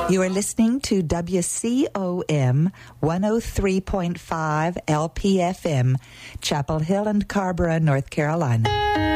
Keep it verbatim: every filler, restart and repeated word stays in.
You are listening to W C O M one oh three point five L P F M, Chapel Hill and Carrboro, North Carolina.